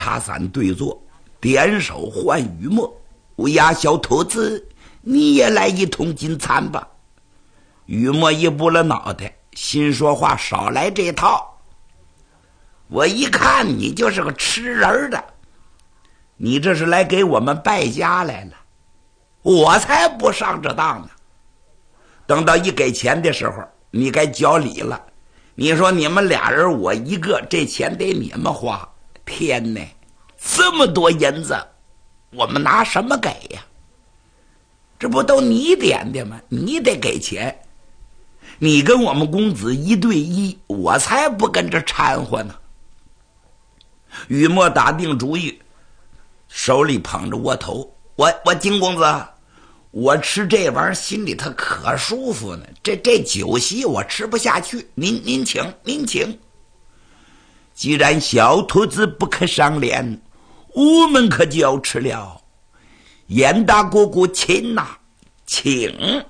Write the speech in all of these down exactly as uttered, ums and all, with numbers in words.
茶伞对坐，点手唤雨墨：“呀，小兔子，你也来一通金餐吧。”雨墨一拨了脑袋，心说话少来这套。我一看你就是个吃人的，你这是来给我们败家来了，我才不上这当呢。等到一给钱的时候，你该交礼了。你说你们俩人我一个，这钱得你们花。天哪，这么多银子，我们拿什么给呀？这不都你点的吗？你得给钱。你跟我们公子一对一，我才不跟着掺和呢。雨墨打定主意，手里捧着窝头，我我金公子，我吃这玩意儿心里头可舒服呢。这这酒席我吃不下去，您您请您请。既然小兔子不肯赏脸，我们可就要吃了。严大姑姑请呐、啊，请。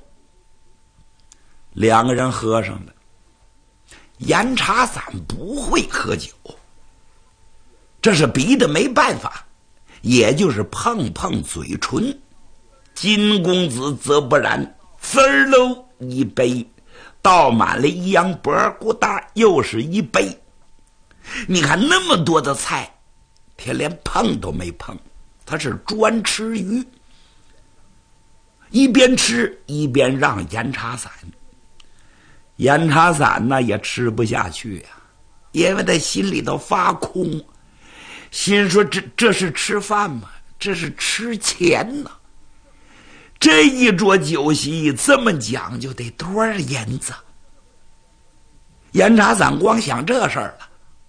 两个人喝上了。严茶伞不会喝酒，这是逼得没办法，也就是碰碰嘴唇。金公子则不然，滋儿喽一杯，倒满了一样波咕哒，又是一杯。你看那么多的菜，他连碰都没碰，他是专吃鱼。一边吃一边让严茶伞。严茶伞呢也吃不下去呀、啊，因为他心里头发空，心说这这是吃饭吗？这是吃钱呢。这一桌酒席这么讲究，得多少银子？严茶伞光想这事儿了。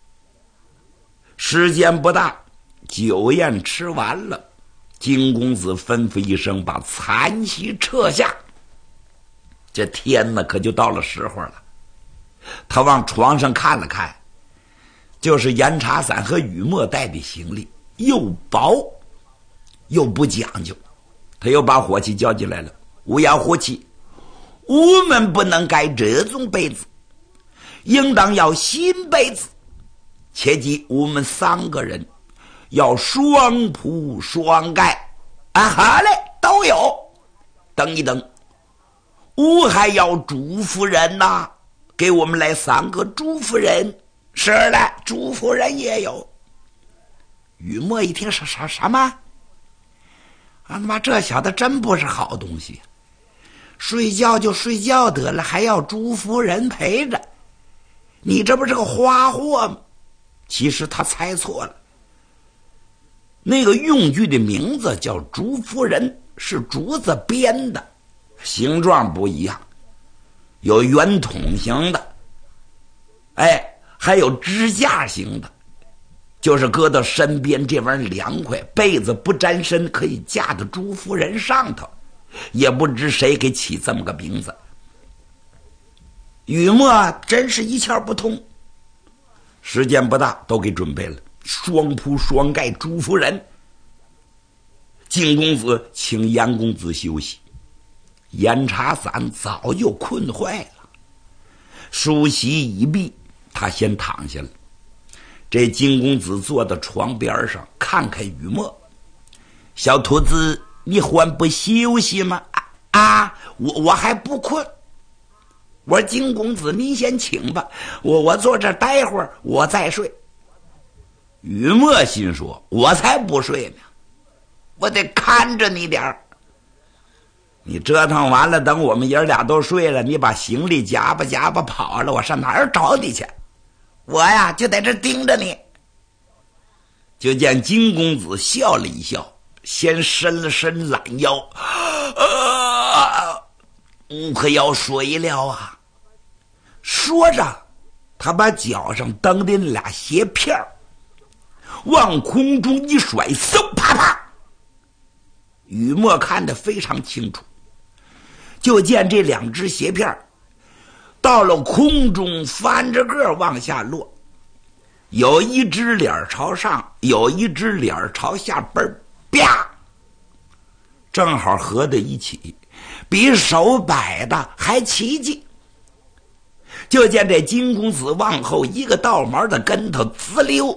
时间不大，酒宴吃完了，金公子吩咐一声，把残席撤下。这天呢，可就到了时候了。他往床上看了看，就是严茶伞和雨墨带的行李，又薄又不讲究。他又把伙计叫进来了：“乌鸦伙计，我们不能盖这种被子，应当要新被子。切记我们三个人要双铺双盖。啊，好嘞，都有。等一等，我还要朱夫人呐、啊，给我们来三个朱夫人。是的，朱夫人也有。”雨墨一听什什什么？啊他妈，这小子真不是好东西，睡觉就睡觉得了，还要朱夫人陪着，你这不是个花货吗？其实他猜错了，那个用具的名字叫竹夫人，是竹子编的，形状不一样，有圆筒形的，哎，还有支架型的，就是搁到身边这玩意儿凉快，被子不沾身，可以架到朱夫人上头。也不知谁给起这么个名字。雨墨真是一窍不通。时间不大，都给准备了，双铺双盖朱夫人。金公子请严公子休息，严茶伞早就困坏了，梳洗已毕，他先躺下了。这金公子坐到床边上，看看雨墨：“小兔子，你还不休息吗？”啊啊，我我还不困。我说：“金公子，您先请吧，我我坐这待会儿，我再睡。”雨墨心说：“我才不睡呢，我得看着你点儿。你折腾完了，等我们爷俩都睡了，你把行李夹吧夹吧跑了，我上哪儿找你去？我呀就在这盯着你。”就见金公子笑了一笑，先伸了伸懒腰，啊，我可要睡了啊！说着，他把脚上蹬的那俩鞋片往空中一甩，嗖啪啪。雨墨看得非常清楚，就见这两只鞋片到了空中翻着个往下落，有一只脸朝上，有一只脸朝下，嘣儿啪，正好合在一起，比手摆的还奇迹。就见这金公子往后一个倒毛的跟头，滋溜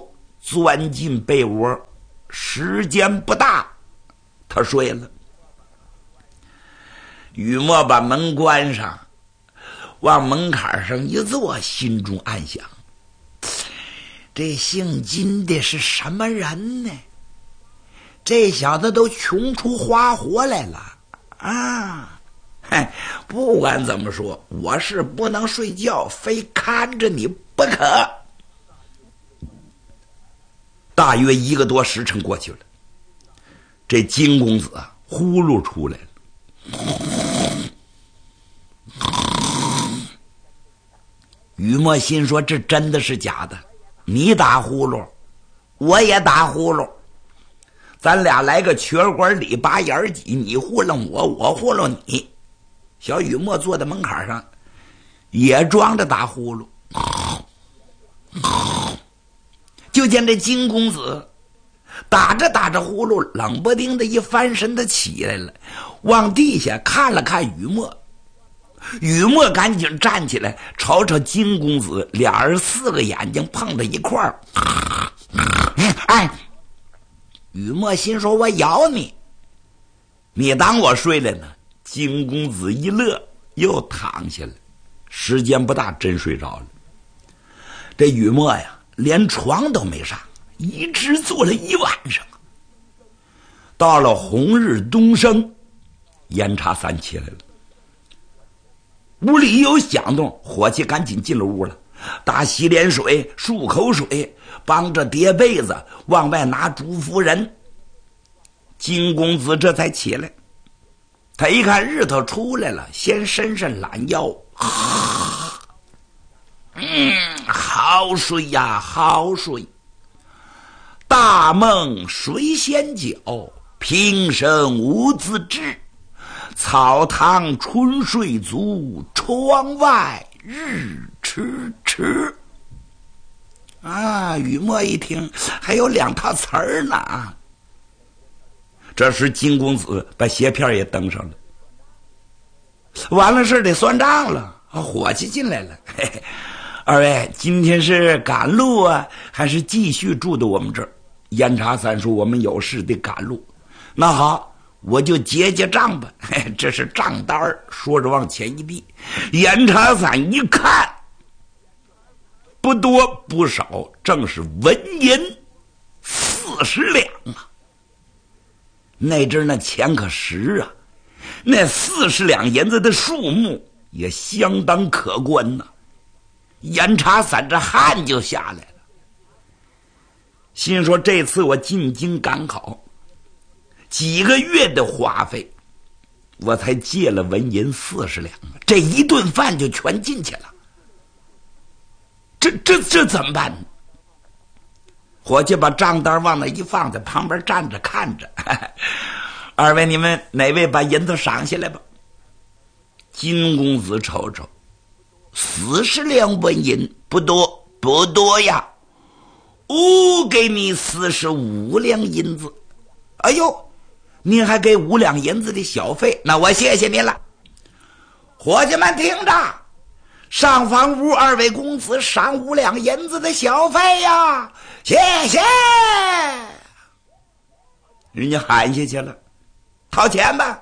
钻进被窝，时间不大，他睡了。雨墨把门关上，往门槛上一坐，心中暗想：这姓金的是什么人呢？这小子都穷出花活来了啊！嘿，不管怎么说，我是不能睡觉，非看着你不可。大约一个多时辰过去了，这金公子啊，呼噜出来了。雨墨心说：这真的是假的？你打呼噜，我也打呼噜，咱俩来个瘸管里拔眼挤，你糊弄我，我糊弄你。小雨墨坐在门槛上，也装着打呼噜。就见这金公子打着打着呼噜，冷不丁的一翻身的起来了，往地下看了看雨墨。雨墨赶紧站起来，瞅瞅金公子，俩人四个眼睛碰在一块儿。哎，雨墨心说：我咬你，你当我睡了呢？金公子一乐，又躺下了。时间不大，真睡着了。这雨墨呀，连床都没上，一直坐了一晚上。到了红日东升，严查三起来了。屋里一有响动，伙计赶紧进了屋了，打洗脸水，漱口水，帮着叠被子，往外拿朱夫人。金公子这才起来，他一看日头出来了，先伸伸懒腰，嗯，好睡呀，好睡。大梦谁先觉，平生无自知。草堂春睡足，窗外日迟迟。啊，雨墨一听，还有两套词儿呢。这时金公子把鞋片也登上了。完了事得算账了，伙计进来了。嘿嘿，二位今天是赶路啊，还是继续住的我们这儿？严查三说：我们有事得赶路。那好，我就结结账吧。嘿，这是账单，说着往前一递。严查三一看，不多不少，正是纹银四十两啊！那阵那钱可实啊，那四十两银子的数目也相当可观呐、啊。严查三这汗就下来了，心说这次我进京赶考，几个月的花费，我才借了纹银四十两，这一顿饭就全进去了。这这这怎么办呢？伙计把账单往那一放，在旁边站着看着。二位，你们哪位把银子赏下来吧？金公子瞅瞅，四十两纹银不多不多呀，我给你四十五两银子。哎呦，您还给五两银子的小费，那我谢谢您了。伙计们听着，上房屋二位公子赏五两银子的小费呀，谢谢。人家喊下去了，掏钱吧。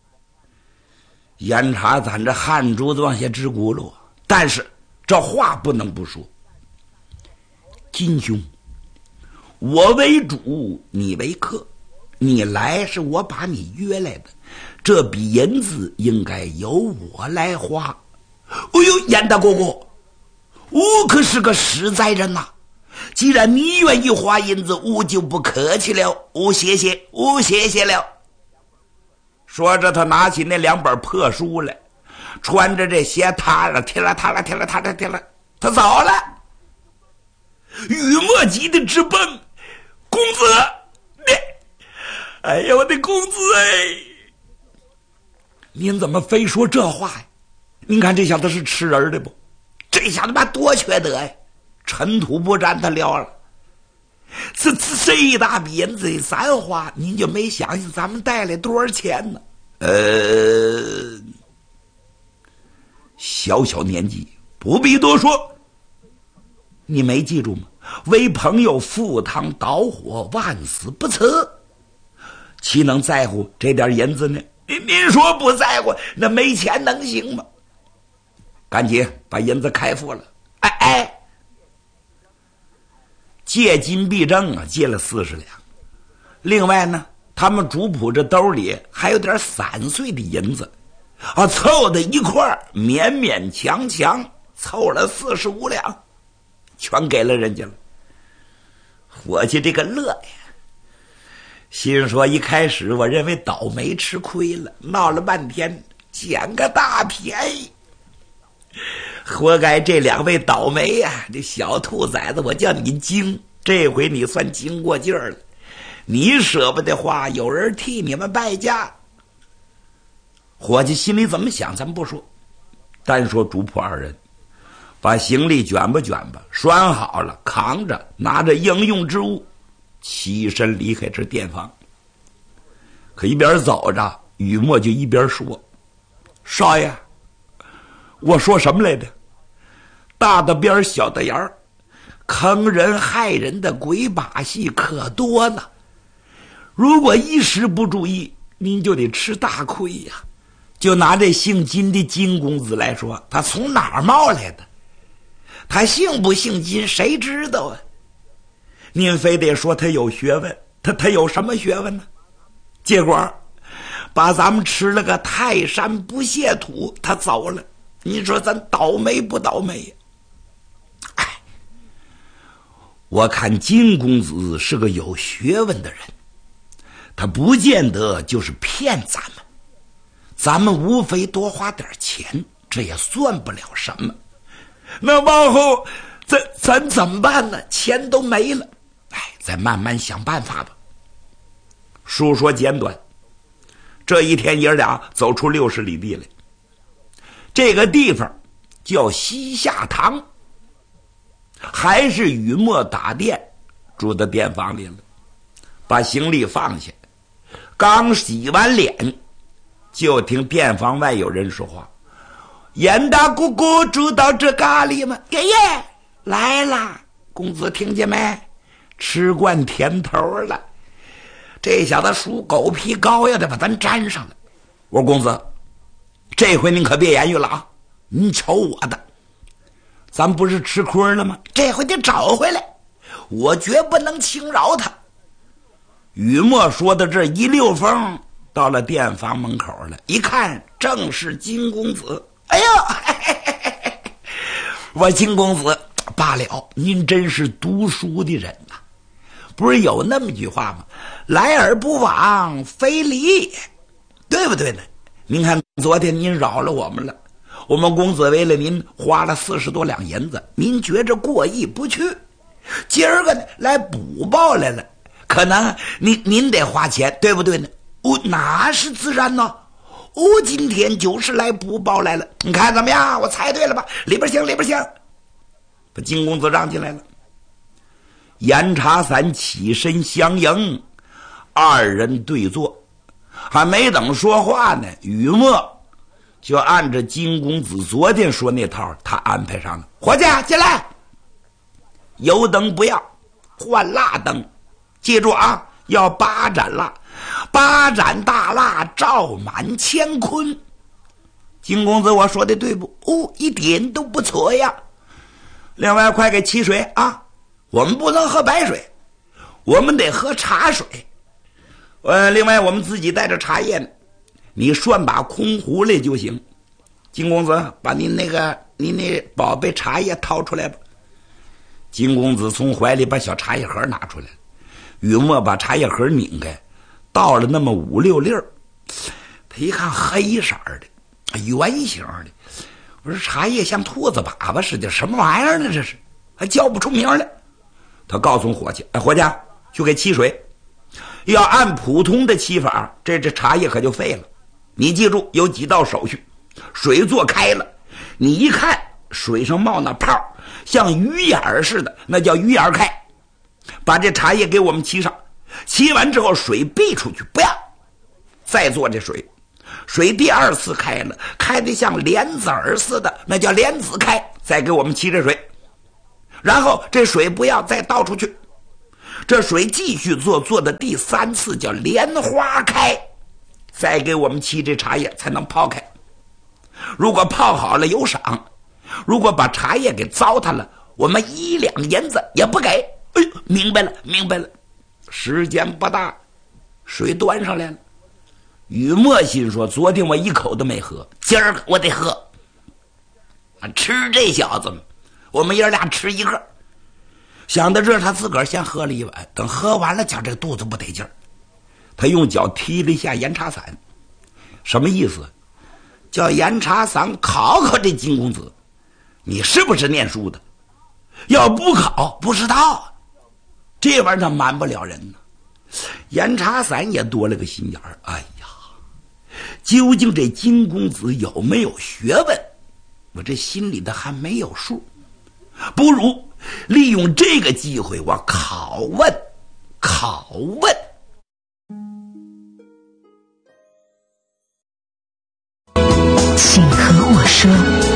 严查攒着汗珠子往下直轱辘，但是这话不能不说。金兄，我为主，你为客，你来是我把你约来的，这笔银子应该由我来花。哎呦，严大哥哥，我可是个实在人呐、啊！既然你愿意花银子，我就不客气了，我谢谢，我谢谢了。说着，他拿起那两本破书来，穿着这鞋踏了，踢了踏了踢了踏了踢了，他走了。雨墨急得直蹦，公子，你，哎呀，我的公子哎，您怎么非说这话呀？您看这小子是吃人的不？这小子妈多缺德呀！尘土不沾他了了。这这这一大笔银子咱花，您就没想想咱们带来多少钱呢？呃，小小年纪不必多说，你没记住吗？ 为朋友赴汤蹈火，万死不辞，岂能在乎这点银子呢？您您说不在乎，那没钱能行吗？赶紧把银子开付了。哎哎，借金必挣啊，借了四十两。另外呢，他们主仆这兜里还有点散碎的银子啊，凑在一块儿，勉勉强强凑了四十五两，全给了人家了。伙计这个乐呀，心说一开始我认为倒霉吃亏了，闹了半天捡个大便宜，活该这两位倒霉呀、啊！这小兔崽子，我叫你精，这回你算精过劲儿了。你舍不得花，有人替你们败家。伙计心里怎么想咱不说，单说主仆二人把行李卷吧卷吧拴好了，扛着拿着应用之物起身离开这店房。可一边走着，雨墨就一边说：少爷，我说什么来着？大的边小的眼儿，坑人害人的鬼把戏可多了，如果一时不注意，您就得吃大亏呀。就拿这姓金的金公子来说，他从哪儿冒来的？他姓不姓金谁知道啊？您非得说他有学问，他他有什么学问呢？结果把咱们吃了个泰山不屑土，他走了。你说咱倒霉不倒霉呀？哎，我看金公子是个有学问的人，他不见得就是骗咱们，咱们无非多花点钱，这也算不了什么。那往后咱咱怎么办呢？钱都没了，哎，再慢慢想办法吧。述说简短，这一天爷俩走出六十里地来，这个地方叫西夏堂，还是雨墨打店住到店房里了，把行李放下，刚洗完脸，就听店房外有人说话：严大姑姑住到这咖喱吗？爷爷来了，公子听见没？吃惯甜头了，这小子属狗皮膏药的把咱粘上了。我说公子，这回您可别言语了啊！你瞅我的，咱不是吃亏了吗？这回得找回来，我绝不能轻饶他。雨墨说的这一溜风，到了店房门口了，一看正是金公子。哎呦，嘿嘿嘿嘿，我金公子罢了，您真是读书的人呐、啊！不是有那么句话吗？来而不往非礼也，对不对呢？您看昨天您饶了我们了，我们公子为了您花了四十多两银子，您觉着过意不去，今儿个呢来补报来了，可能您您得花钱，对不对呢？哦，那是自然呢。哦，今天就是来补报来了，你看怎么样？我猜对了吧？里边请，里边请。把金公子让进来了。严茶伞起身相迎，二人对坐，还没等说话呢，雨墨就按着金公子昨天说那套，他安排上了。伙计进来，油灯不要，换蜡灯，记住啊，要八盏蜡，八盏大蜡照满乾坤。金公子，我说的对不？哦，一点都不错呀。另外，快给沏水啊！我们不能喝白水，我们得喝茶水。呃，另外我们自己带着茶叶呢，你涮把空壶来就行。金公子，把您那个您那宝贝茶叶掏出来吧。金公子从怀里把小茶叶盒拿出来，雨墨把茶叶盒拧开，倒了那么五六粒儿。他一看黑色的，圆形的，我说茶叶像兔子粑粑似的，什么玩意儿呢？这是还叫不出名来。他告诉伙计：“哎，伙计，去给沏水。要按普通的沏法，这这茶叶可就废了。你记住，有几道手续。水做开了，你一看水上冒那泡，像鱼眼儿似的，那叫鱼眼开。把这茶叶给我们沏上，沏完之后水闭出去，不要再做这水。水第二次开了，开得像莲子儿似的，那叫莲子开，再给我们沏这水。 然后这水不要再倒出去，这水继续做，做的第三次叫莲花开，再给我们沏这茶叶才能泡开。如果泡好了有赏，如果把茶叶给糟蹋了，我们一两银子也不给。哎呦，明白了明白了。时间不大，水端上来了。雨墨心说，昨天我一口都没喝，今儿我得喝。吃这小子，我们爷俩吃一个。想到这儿，他自个儿先喝了一碗，等喝完了，觉这肚子不得劲儿，他用脚踢了一下严茶伞。什么意思？叫严茶伞考考这金公子，你是不是念书的？要不考不知道，这玩意儿他瞒不了人呢。严茶伞也多了个心眼儿，哎呀，究竟这金公子有没有学问，我这心里的还没有数，不如利用这个机会我拷问拷问。 请和我说。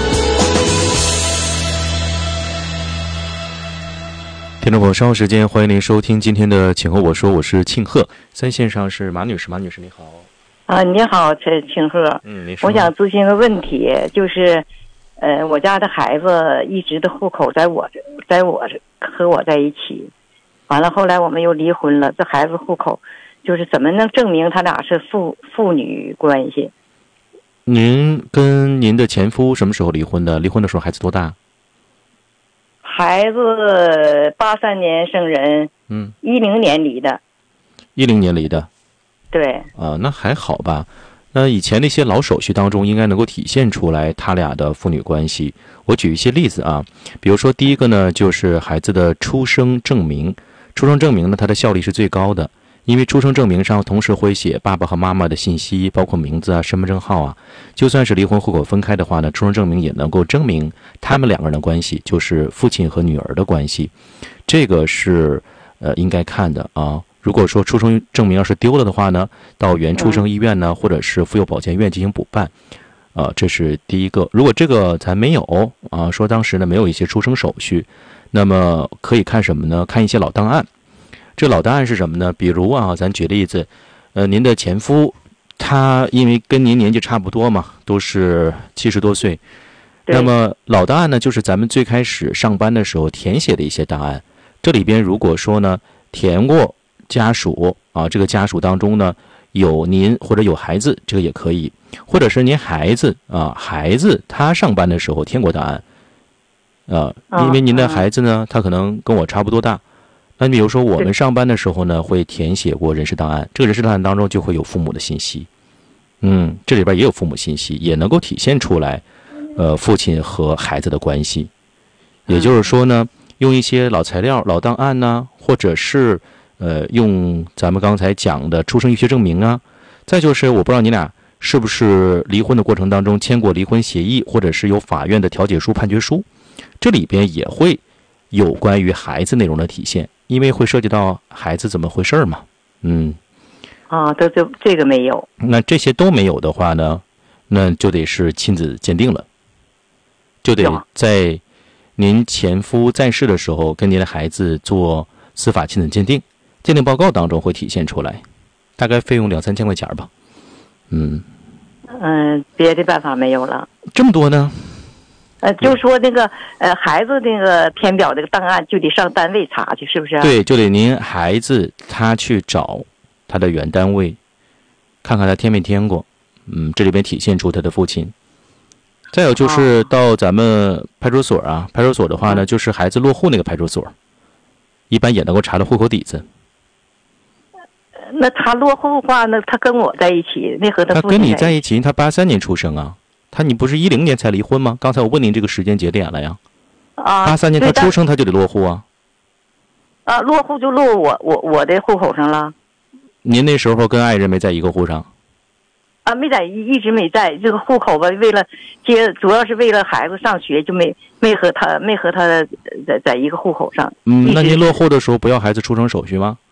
听众朋友，稍后时间欢迎您收听今天的请和我说，我是庆贺。在线上是马女士，马女士你好。 啊，你好，陈庆贺。 嗯，你说。 我想咨询个问题，就是，呃，我家的孩子一直的户口在我这，在我和我在一起，完了后来我们又离婚了。这孩子户口，就是怎么能证明他俩是父父女关系？ 您跟您的前夫什么时候离婚的？离婚的时候孩子多大？ 孩子八三年生人， 嗯， 一零年离的。 一零年离的。 对。 啊，那还好吧。那以前那些老手续当中，应该能够体现出来他俩的父女关系。我举一些例子啊，比如说第一个呢，就是孩子的出生证明。出生证明呢，它的效力是最高的。因为出生证明上同时会写爸爸和妈妈的信息，包括名字啊、身份证号啊。就算是离婚户口分开的话呢，出生证明也能够证明他们两个人的关系，就是父亲和女儿的关系。这个是呃应该看的啊。如果说出生证明要是丢了的话呢，到原出生医院呢，或者是妇幼保健院进行补办。啊，这是第一个。如果这个咱没有啊，说当时呢没有一些出生手续，那么可以看什么呢？看一些老档案。这老档案是什么呢？比如啊，咱举例子，呃，您的前夫他因为跟您年纪差不多嘛，都是七十多岁，那么老档案呢，就是咱们最开始上班的时候填写的一些档案。这里边如果说呢填过家属啊，这个家属当中呢有您或者有孩子，这个也可以，或者是您孩子啊，孩子他上班的时候填过档案，呃，因为您的孩子呢，他可能跟我差不多大。那比如说我们上班的时候呢，会填写过人事档案，这个人事档案当中就会有父母的信息，嗯，这里边也有父母信息，也能够体现出来，呃，父亲和孩子的关系。也就是说呢，用一些老材料、老档案呢，或者是呃，用咱们刚才讲的出生医学证明啊，再就是我不知道你俩是不是离婚的过程当中签过离婚协议，或者是有法院的调解书、判决书，这里边也会有关于孩子内容的体现。因为会涉及到孩子怎么回事嘛，嗯， 啊，这这这个没有。 那这些都没有的话呢，那就得是亲子鉴定了，就得在您前夫在世的时候跟您的孩子做司法亲子鉴定，鉴定报告当中会体现出来，大概费用两三千块钱吧，嗯， 嗯，别的办法没有了。 这么多呢？ 呃，就说那个呃，孩子那个填表这个档案就得上单位查去，是不是？ 对，就得您孩子他去找他的原单位，看看他填没填过。嗯，这里边体现出他的父亲。再有就是到咱们派出所啊，派出所的话呢，就是孩子落户那个派出所，一般也能够查到户口底子。 那他落户的话，那他跟我在一起，那和他父亲他跟你在一起，他八三年出生啊。他你不是一零年才离婚吗？刚才我问您这个时间节点了呀。 啊， 八三年他出生他就得落户啊。 啊，落户就落我我我的户口上了。 您那时候跟爱人没在一个户上？ 啊，没在，一直没在。这个户口吧，为了接，主要是为了孩子上学，就没没和他没和他在在一个户口上。 嗯，那您落户的时候不要孩子出生手续吗？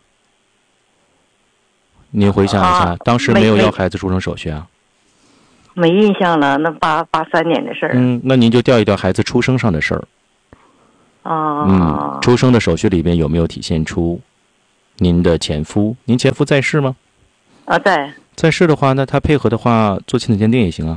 您回想一下， 啊、 当时没有要孩子出生手续啊？ 没印象了，那八八三年的事儿。 嗯，那您就调一调孩子出生上的事儿。 啊， 嗯，出生的手续里边有没有体现出您的前夫？您前夫在世吗？ 啊，在在世的话，那他配合的话，做亲子鉴定也行啊。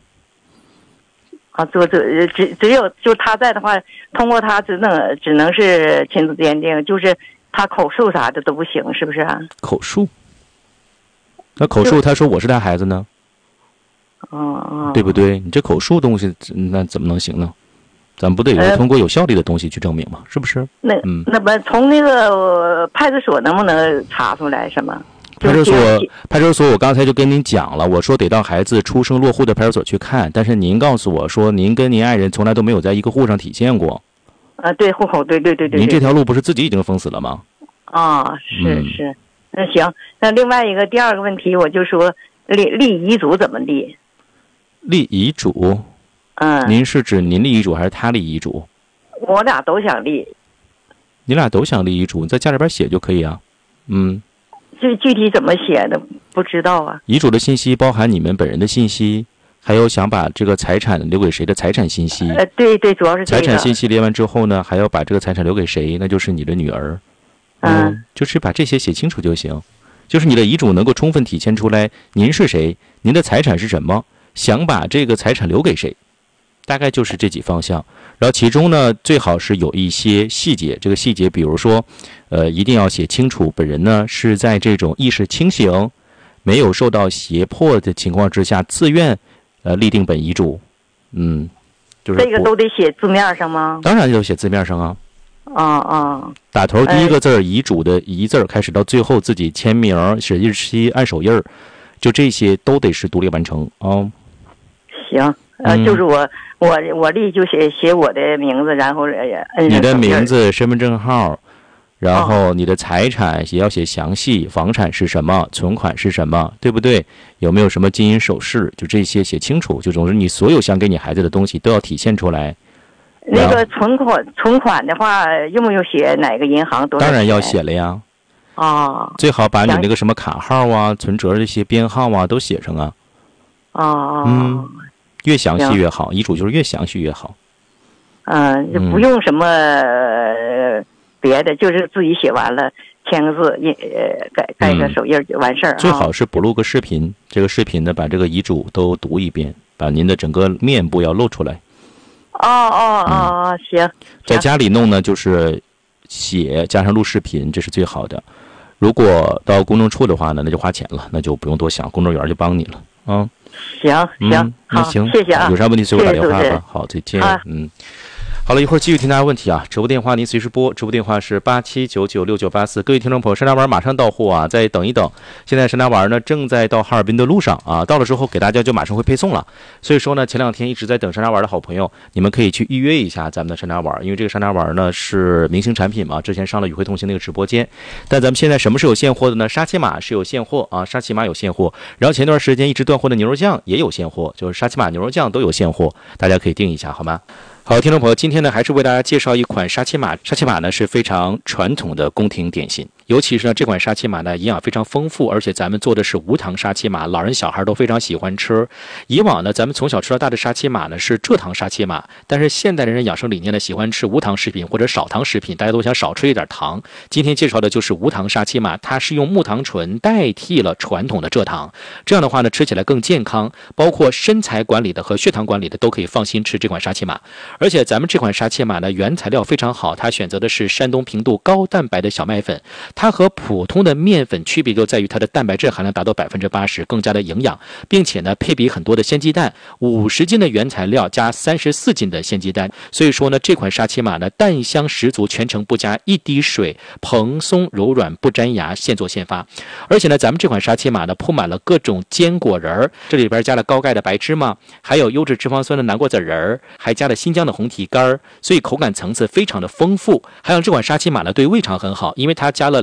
啊，做这只只有就他在的话，通过他只能只能是亲子鉴定，就是他口述啥的都不行，是不是啊？ 口述？那口述他说我是他孩子呢？ 嗯嗯， 对不对？你这口述东西，那怎么能行呢？咱不得有通过有效力的东西去证明吗？是不是？ 那嗯， 那么从那个派出所能不能查出来什么？ 派出所，派出所，我刚才就跟您讲了，我说得到孩子出生落户的派出所去看，但是您告诉我说，您跟您爱人从来都没有在一个户上体现过。 啊，对，户口，对对对对。 您这条路不是自己已经封死了吗？ 啊，是嗯是，那行，那另外一个第二个问题，我就说立立遗嘱怎么立？ 立遗嘱， 嗯， 您是指您立遗嘱还是他立遗嘱？ 我俩都想立。 你俩都想立遗嘱，你在家里边写就可以啊。嗯。 具具体怎么写的不知道啊。 遗嘱的信息包含你们本人的信息，还有想把这个财产留给谁的财产信息。 呃，对对，主要是这个财产信息列完之后呢，还要把这个财产留给谁？那就是你的女儿。 嗯， 嗯就是把这些写清楚就行。就是你的遗嘱能够充分体现出来您是谁，您的财产是什么，想把这个财产留给谁，大概就是这几方向。然后其中呢，最好是有一些细节，这个细节比如说，呃，一定要写清楚，本人呢是在这种意识清醒、没有受到胁迫的情况之下，自愿呃立定本遗嘱。嗯，就是这个都得写字面上吗？ 当然要写字面上啊。 啊啊， 打头第一个字儿，遗嘱的遗字儿开始到最后自己签名、写日期、按手印儿，就这些都得是独立完成啊。哦、 行，呃， 嗯就是我我我立就写写我的名字，然后呃摁你的上手印儿名字、身份证号，然后你的财产也要写详细，房产是什么，存款是什么，对不对？有没有什么金银首饰？就这些写清楚。就总之，你所有想给你孩子的东西都要体现出来。 那个存款存款的话，用不用写哪个银行多少钱？ 当然要写了呀。 啊， 最好把你那个什么卡号啊、存折这些编号啊都写上啊。 啊， 嗯，越详细越好，遗嘱就是越详细越好。 嗯，就不用什么呃别的，就是自己写完了，签个字，印呃盖盖个手印儿就完事儿、啊。 最好是补录个视频，这个视频呢，把这个遗嘱都读一遍，把您的整个面部要露出来。 哦哦哦哦，行。 在家里弄呢，就是写加上录视频，这是最好的。如果到公证处的话呢，那就花钱了，那就不用多想，公证员就帮你了啊。 行行、 嗯， 好， 行， 谢谢啊。 有啥问题随我打电话谢谢吧。好，再见。 啊、 嗯。好了，一会儿继续听大家问题啊！直播电话您随时拨，直播电话是八七九九六九八四。各位听众朋友，山楂丸马上到货啊，再等一等。现在山楂丸呢正在到哈尔滨的路上啊，到了之后给大家就马上会配送了。所以说呢，前两天一直在等山楂丸的好朋友，你们可以去预约一下咱们的山楂丸，因为这个山楂丸呢是明星产品嘛，之前上了宇辉同行那个直播间。但咱们现在什么是有现货的呢？沙琪玛是有现货啊，沙琪玛有现货。然后前段时间一直断货的牛肉酱也有现货，就是沙琪玛牛肉酱都有现货，大家可以订一下好吗？好，听众朋友，今天呢还是为大家介绍一款沙琪玛。沙琪玛呢是非常传统的宫廷点心，尤其是呢这款沙琪玛呢营养非常丰富，而且咱们做的是无糖沙琪玛，老人小孩都非常喜欢吃。以往呢咱们从小吃到大的沙琪玛呢是蔗糖沙琪玛，但是现代人养生理念呢喜欢吃无糖食品或者少糖食品，大家都想少吃一点糖。今天介绍的就是无糖沙琪玛，它是用木糖醇代替了传统的蔗糖，这样的话呢吃起来更健康，包括身材管理的和血糖管理的都可以放心吃这款沙琪玛。而且咱们这款沙琪玛呢，原材料非常好，它选择的是山东平度高蛋白的小麦粉，它和普通的面粉区别就在于它的蛋白质含量达到百分之八十，更加的营养，并且呢配比很多的鲜鸡蛋，五十斤的原材料加三十四斤的鲜鸡蛋，所以说呢这款沙琪玛呢蛋香十足，全程不加一滴水，蓬松柔软不粘牙，现做现发。而且呢咱们这款沙琪玛呢铺满了各种坚果仁儿，这里边加了高钙的白芝麻，还有优质脂肪酸的南瓜籽仁儿，还加了新疆的红提干，所以口感层次非常的丰富。还有这款沙琪玛呢对胃肠很好，因为它加了两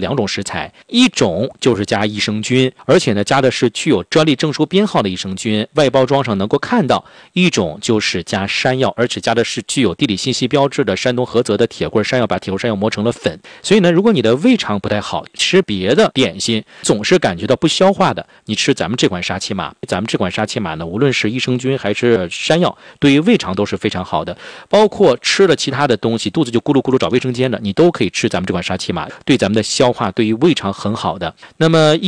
两种食材，一种就是加益生菌，而且呢加的是具有专利证书编号的益生菌，外包装上能够看到；一种就是加山药，而且加的是具有地理信息标志的山东菏泽的铁棍山药，把铁棍山药磨成了粉。所以呢，如果你的胃肠不太好，吃别的点心总是感觉到不消化的，你吃咱们这款沙琪玛，咱们这款沙琪玛呢，无论是益生菌还是山药，对于胃肠都是非常好的。包括吃了其他的东西，肚子就咕噜咕噜找卫生间了，你都可以吃咱们这款沙琪玛，对咱们的消化，对于胃肠很好的。那么益